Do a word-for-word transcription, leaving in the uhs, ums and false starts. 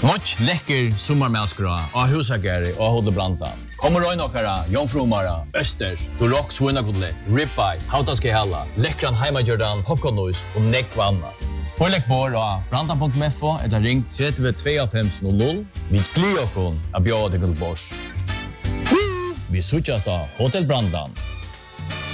Much läcker sommarmälskra och husagare och håller blanda. Kommer röjna okkara, jomfrumara, östers, durock svinakotlet, ribeye, hautaske hella, läckran heimajordan, popcornnois och neckvanna. Pålägg bor och blanda punkt f o eller ring tre två fem noll noll. Vi kliar okon att bjöda till bors. Vi switchas då Hotel Brandan.